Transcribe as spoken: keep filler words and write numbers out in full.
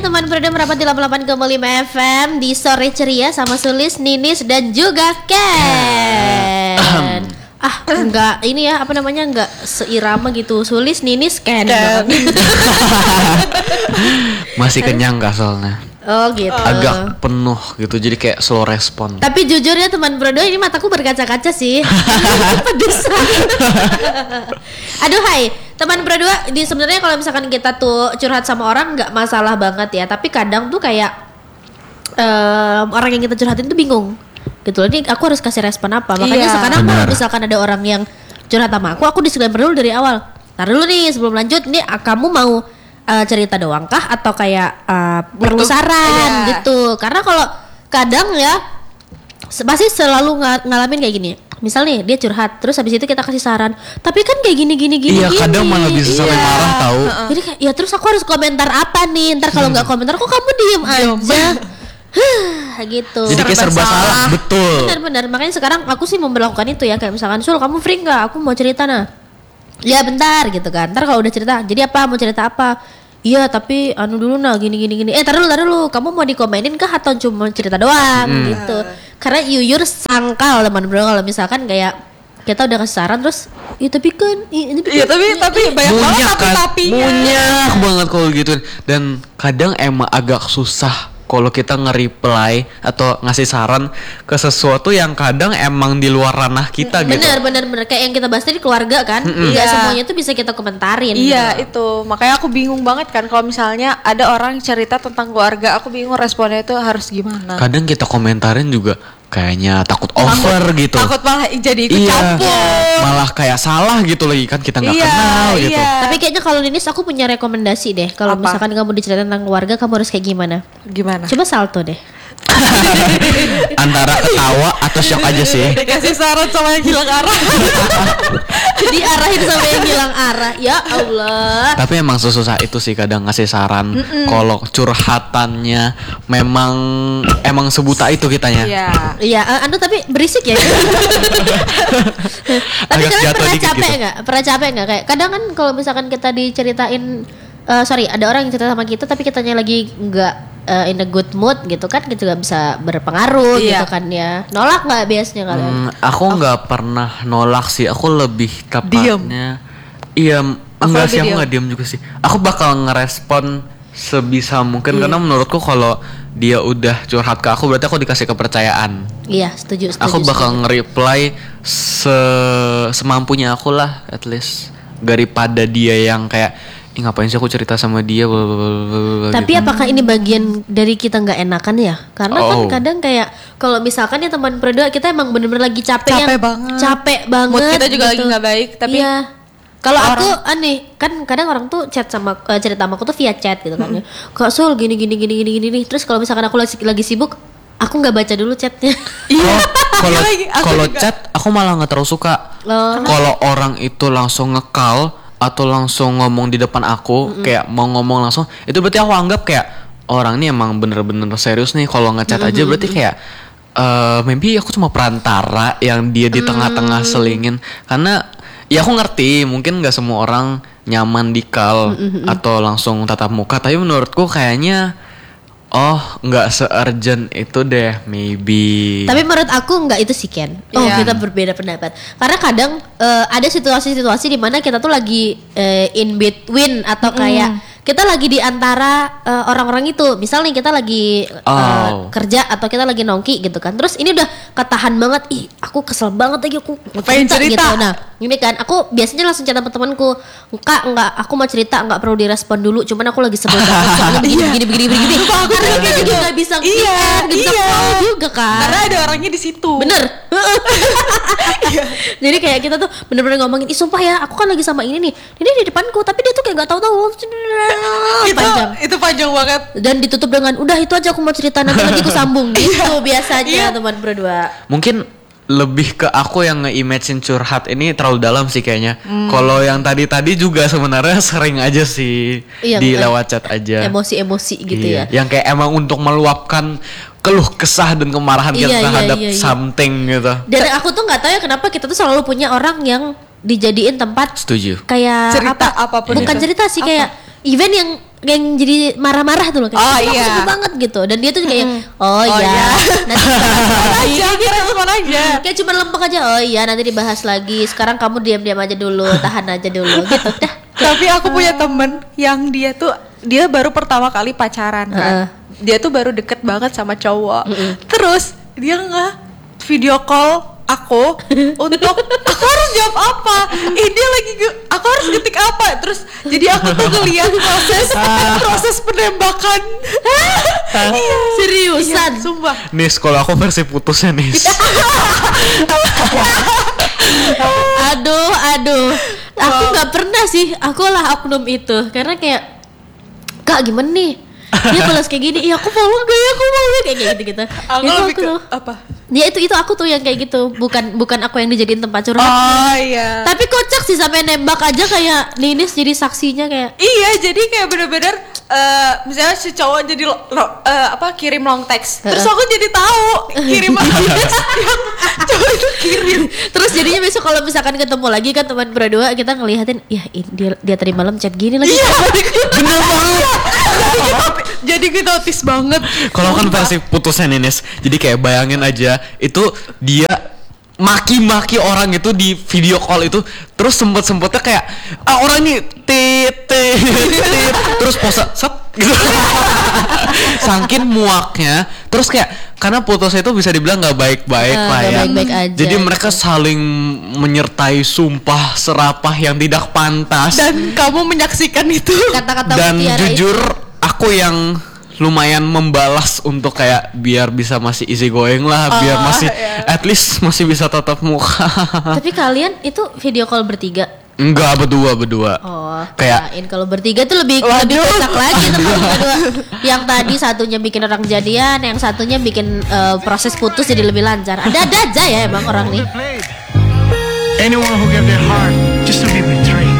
teman Berdua merapat di delapan puluh delapan koma lima F M di Sore Ceria sama Sulis, Ninis dan juga Ken. Ah, enggak ini ya, apa namanya, enggak seirama gitu. Sulis, Ninis, Ken. Masih kenyang gak soalnya? Oh gitu. Agak penuh gitu, jadi kayak slow respon. Tapi jujur ya teman Berdua, ini mataku berkaca-kaca sih. Pedesan. Aduh hai, teman Berdua, di sebenarnya kalau misalkan kita tuh curhat sama orang nggak masalah banget ya, tapi kadang tuh kayak um, orang yang kita curhatin tuh bingung gitu loh, ini aku harus kasih respon apa. Makanya Iya, sekarang bener. kalau misalkan ada orang yang curhat sama aku, aku disclaimer dulu dari awal. Tar dulu nih sebelum lanjut, ini ah, kamu mau uh, cerita doang kah atau kayak uh, perlu saran iya. gitu. Karena kalau kadang ya se- pasti selalu nga- ngalamin kayak gini. Misal nih dia curhat, terus habis itu kita kasih saran, tapi kan kayak gini gini gini. Iya, gini. kadang malah bisa sampai Iya. marah tahu. Jadi kayak ya terus aku harus komentar apa nih? Ntar kalau nggak komentar kok kamu diem aja. Hah, gitu. Jadi kayak serba salah, betul. Benar-benar, makanya sekarang aku sih memperlakukan itu ya, kayak misalkan Sul, kamu free nggak? Aku mau cerita nah. Ya bentar gitu kan. Ntar kalau udah cerita, jadi apa? Mau cerita apa? Iya tapi anu dulu nah gini gini gini. Eh tar dulu tar dulu. Kamu mau dikomenin kah atau cuma cerita doang gitu? Karena yuyur sangkal teman bro kalau misalkan kayak kita udah kasih saran terus, iya tapi kan, ini Iya tapi tapi banyak banget Munyak tapi kan, tapinya. munyak banget kalau gitu. Dan kadang emang agak susah kalau kita nge-reply atau ngasih saran ke sesuatu yang kadang emang di luar ranah kita gitu. bener bener bener kayak yang kita bahas tadi keluarga kan. Nggak Iya. semuanya tuh bisa kita komentarin. Iya gitu. itu makanya aku bingung banget kan kalau misalnya ada orang cerita tentang keluarga, aku bingung responnya itu harus gimana. Kadang kita komentarin juga kayaknya takut over gitu. Takut malah jadi ikut Iya, campur. malah kayak salah gitu lagi kan kita nggak Iya, kenal gitu. iya. Tapi kayaknya kalau Ninis aku punya rekomendasi deh. Kalau Apa? misalkan kamu diceritain tentang keluarga, kamu harus kayak gimana? Gimana? Coba salto deh. Antara ketawa atau shock aja sih. Dikasih saran sama yang hilang arah. Diarahin sama yang hilang arah. Ya Allah. Tapi emang sesusah itu sih kadang ngasih saran. Kalau curhatannya memang emang sebuta itu kitanya. Iya. Iya, eh, anu tapi berisik ya. Tapi Agak kalian jatuh pernah dikit capek gitu. nggak? Pernah capek nggak kayak kadang kan kalau misalkan kita diceritain, eh, sorry ada orang yang cerita sama kita tapi kitanya lagi nggak eh, in a good mood gitu kan, kita juga bisa berpengaruh Iya. gitu kan ya. Nolak nggak biasanya kalian? Hmm, aku nggak pernah nolak sih. Aku lebih tepatnya. Iya, enggak lebih sih aku diem? nggak diem juga sih. Aku bakal ngerespon sebisa mungkin karena menurutku kalau dia udah curhat ke aku berarti aku dikasih kepercayaan. Iya, setuju, setuju. Aku bakal setuju. nge-reply se semampunya aku lah, at least daripada dia yang kayak ih ngapain sih aku cerita sama dia blablabla Tapi gitu. apakah ini bagian dari kita nggak enakan ya? Karena kan Oh. kadang kayak kalau misalkan ya teman berdua kita emang bener-bener lagi capek, Capek yang banget. capek banget. Mood kita juga gitu. lagi nggak baik, tapi iya. Kalau orang- aku aneh kan kadang orang tuh chat sama eh, cerita sama aku tuh via chat gitu kan ya. Kak Sul gini gini gini gini gini nih. Terus kalau misalkan aku lagi, lagi sibuk, aku nggak baca dulu chatnya. Iya. Kalau Iya lagi, aku kalau juga. chat aku malah nggak terlalu suka. Oh. Kalau orang itu langsung ngekal atau langsung ngomong di depan aku kayak mau ngomong langsung, itu berarti aku anggap kayak orang ini emang bener-bener serius nih. Kalau ngechat aja berarti kayak eh maybe aku cuma perantara yang dia di tengah-tengah selingin. Karena ya aku ngerti mungkin nggak semua orang nyaman di call atau langsung tatap muka, tapi menurutku kayaknya oh nggak se-urgent itu deh maybe. Tapi menurut aku nggak itu sih Ken. Oh Iya. kita berbeda pendapat. Karena kadang eh, ada situasi-situasi di mana kita tuh lagi eh, in between atau kayak kita lagi di antara eh, orang-orang itu. Misal nih kita lagi eh, Oh. kerja atau kita lagi nongki gitu kan. Terus ini udah ketahan banget. Ih aku kesel banget lagi aku mau Pengen cerita. gitu. Nah ini kan aku biasanya langsung chat sama temanku. Kak nggak aku mau cerita nggak perlu direspon dulu. Cuman aku lagi sebel banget soalnya begini, begini begini begini begini. Karena kita juga nggak bisa Iya, nggak bisa iya. call juga kan. Karena ada orangnya di situ. Bener. Jadi kayak kita tuh bener-bener ngomongin, ih sumpah ya, aku kan lagi sama ini nih. Ini di depanku, tapi dia tuh kayak nggak tahu-tahu. Itu Panjang. itu panjang banget. Dan ditutup dengan, udah itu aja aku mau cerita nanti lagi aku sambung. Gitu biasanya teman berdua. Mungkin lebih ke aku yang nge-imagine curhat ini terlalu dalam sih kayaknya. Kalau yang tadi-tadi juga sebenarnya sering aja sih Iya, di kan? lewat chat aja. Emosi-emosi gitu Iya, ya. yang kayak emang untuk meluapkan keluh kesah dan kemarahan kita Iya, iya, terhadap iya, iya. something gitu. Dan aku tuh nggak tahu ya kenapa kita tuh selalu punya orang yang dijadiin tempat Setuju. kayak Cerita apa? apapun Bukan itu. cerita sih Apa? kayak event yang yang jadi marah-marah tuh loh kayak Oh, "Aku iya. sebel banget gitu dan dia tuh kayak oh, Oh, iya iya. nanti dibahas lagi aja gitu. respon aja. Kayak cuma lempeng aja oh iya nanti dibahas lagi sekarang kamu diam-diam aja dulu tahan aja dulu gitu dah. Tapi aku punya temen yang dia tuh dia baru pertama kali pacaran kan. Heeh. Dia tuh baru deket banget sama cowok. Terus dia nggak video call aku untuk aku harus jawab apa? Eh dia lagi ge- aku harus ketik apa? Terus jadi aku tuh ngeliat proses proses penembakan. Iya, Seriusan? iya, sumpah. Nis, kalau aku versi putusnya Nis. Aduh, aduh. Aku nggak pernah sih. Aku lah oknum itu. Karena kayak, kak gimana nih? Dia balas kayak gini. Iya, aku mau gak ya? Aku mau gak? Kayak gitu gitu. Aku Itu lebih ke tuh. apa? Ya itu itu aku tuh yang kayak gitu. Bukan bukan aku yang dijadiin tempat curhat. Oh iya. Tapi kocak sih sampai nembak aja kayak Ninis jadi saksinya kayak. Iya, jadi kayak bener-bener eh, misalnya si cowok jadi lo, lo- eh, apa kirim long text, terus aku jadi tahu kirim apa yang cowok itu kirim. Terus jadinya besok kalau misalkan ketemu lagi kan teman berdua kita ngelihatin, ya ini dia dia tadi malam chat gini lagi. Iya, bener banget. Jadi gue notice banget. Kalau kan versi putusnya Nis. Jadi kayak bayangin aja itu dia maki-maki orang itu di video call itu terus sempet-sempetnya kayak ah orang ini tit tit tit terus pose set gitu. Saking muaknya terus kayak karena putusnya itu bisa dibilang nggak baik-baik Ah, lah nggak ya. baik-baik aja Jadi gitu. mereka saling menyertai sumpah serapah yang tidak pantas Dan kamu menyaksikan itu. Kata-kata dan mutiara jujur itu. aku yang lumayan membalas untuk kayak biar bisa masih easy going lah, biar Oh, masih iya. at least masih bisa tatap muka. Tapi kalian itu video call bertiga. Enggak berdua berdua. Oh, Kayak- kirain kalau bertiga tuh lebih Waduh. lebih kocak lagi tuh kalau berdua. Yang tadi satunya bikin orang jadian, yang satunya bikin eh, proses putus jadi lebih lancar. Ada-ada aja ya emang orang nih. Anyone who gave their heart just to be betrayed.